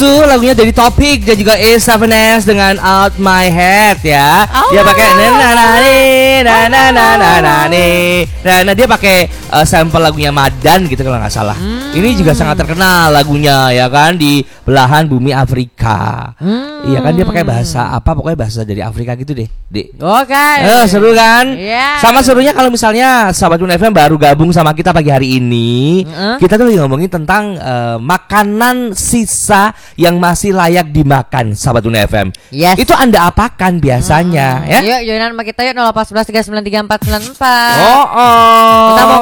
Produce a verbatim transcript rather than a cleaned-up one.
Itu lagunya dari Topik dan juga A seven S dengan Out My Head ya. Oh. Dia pakai na na na na na na na na na nah, dia pakai uh, sampel lagunya Madan gitu kalau nggak salah. Hmm. Ini juga sangat terkenal lagunya ya kan di belahan bumi Afrika. Hmm. Iya kan dia pakai bahasa apa pokoknya bahasa dari Afrika gitu deh, Dek. Oke. Okay. Eh, seru kan? Yeah. Sama serunya kalau misalnya sahabat Moon F M baru gabung sama kita pagi hari ini, uh-huh. kita tuh lagi ngomongin tentang uh, makanan sisa yang masih layak dimakan, sahabat Moon F M. Yes. Itu Anda apakan biasanya, hmm. ya? Yuk, joinan sama kita yuk nol delapan satu satu tiga sembilan tiga empat sembilan empat. Oh, oh. Kita mau